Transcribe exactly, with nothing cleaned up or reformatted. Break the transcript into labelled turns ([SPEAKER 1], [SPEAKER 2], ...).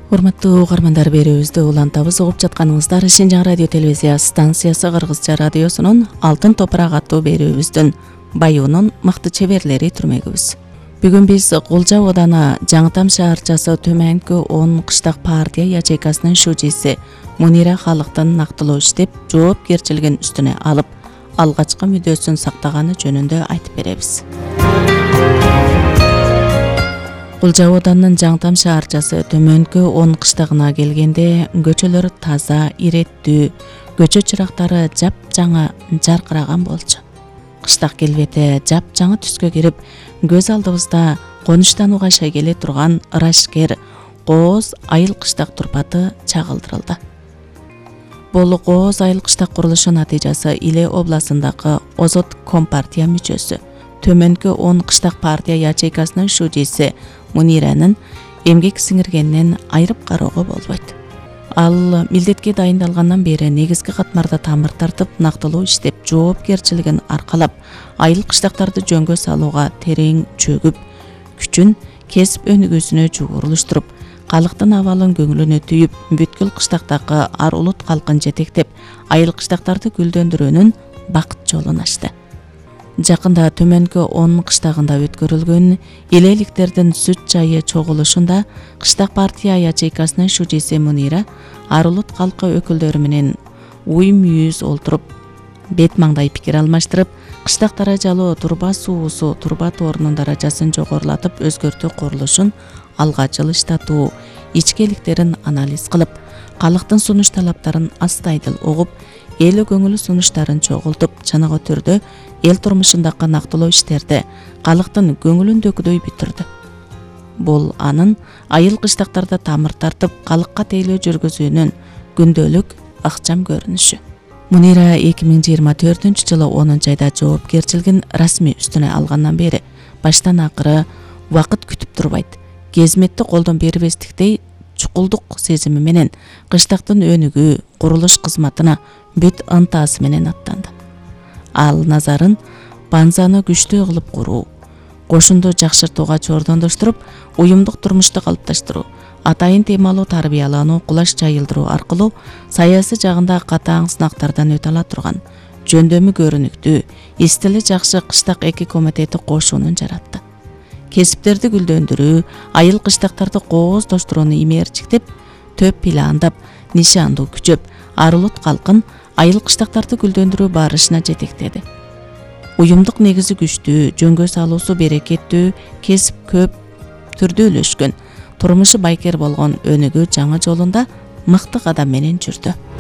[SPEAKER 1] Урматтуу угармандар, берүүбүздү улантабыз. Угуп жатканыңыздар Шинжаң радио телевизия станциясы Кыргызча радиосунун Алтын топурак аттуу берүүбүздүн Баюунун мыкты чеберлери түрмөгүбүз. Бүгүн биз Кулжа ооданы Жаңытам шаарчасы төмөнкү он кыштак партия ячейкасынын шужиси Мунира халыктын нактылоо иштеп, жоопкерчилигин үстүнө алып, алгачкы мүдөөсүн сактаганы жөнүндө айтып беребиз. Кулжа оодунун Жаңытам шаарчасы төмөнкү он кыштагына келгенде көчөлөр таза, иреттүү, көчө чырактары жапжаңы жаркыраган болчу. Кыштак келбети жапжаңы түскө кирип, көз алдыбызда конуштанууга шегеле турган Ырашкер, Кооз айыл кыштак турпаты чагылдырылды. Бул Кооз айыл кыштак курулушу натыйжасы Иле областындагы Озот компартия мүчөсү, төмөнкү он кыштак партия ячейкасынын шужиси Муниранын эмгек сиңиргенинен айрып кароого болбойт. Ал милдетке дайындалгандан бери негизги катмарда тамыр тартып, нактылуу иштеп, жоопкерчилигин аркалап, айыл кыштактарды жөнгө салууга терең чөгүп, күчүн кесип өнүгүүсүнө жугурулуштуруп, калктын абалын көңүлүнө түйүп, бүткүл кыштактагы ар улут калкын жетектеп, айыл кыштактарды гүлдөндүрүүнүн бакыт жолун ачты. Жакында төмөнкү он кыштагында өткөрүлгөн элеликтердин сүт чайы чогулушунда кыштак партия ячейкасынын шужиси Мунира ар улут калкы өкүлдөрү менен уюм үйүз олтуруп, бет маңдай пикир алмаштырып, кыштак даражалуу турба суусу, турба тоорунун даражасын жогорулатып өзгөртүү курулушун алга жылыштатуу, ичкеликтерин анализ кылып, калктын сунуш талаптарын астайдыл угуп, эл көңүлү сунуштарын чогултуп, чыныгы түрдө эл турмушундагы нактылоо иштерди калктын көңүлүндөгүдөй бүтүрдү. Бул анын айыл кыштактарда тамыр тартып, калкка тейлөө жүргүзүүнүн күндөлүк ыкчам көрүнүшү. Мунира эки миң жыйырма төртүнчү жылы онунчу айда жоопкерчилигин расмий үстүнө алгандан бери баштан акыры убакыт күтүп турбайт. Кезметти колдон бербестиктей чукулдук сезими менен кыштактын өнүгүү, курулуш кызматына бүт ынтасы менен аттанды. Ал назарын банзаны күчтүү кылып куруу, кошунду жакшыртууга чордондоштуруп, уюмдук турмушту калыпташтыруу, атайын темалуу тарбиялануу, кулаш жайылдыруу аркылуу саясий жагында катаң сынактардан өтө ала турган, жөндөмү көрүнүктүү, эстили жакшы кыштак эки комитети кошуунун жаратты. Кесиптерди гүлдөндүрүү, айыл кыштактарды кооздоштурууну имээрчиктеп, төп пландап, нишандуу күчөп, ар улут калкын айыл кыштактарды гүлдөндүрүү барышына жетектеди. Уюмдук негизи күчтүү, жөнгө салуусу берекеттүү, кесип көп түрдө үлөшкөн, турмушу байкер болгон өнүгүү жаңы жолунда мыкты кадам менен жүрдү.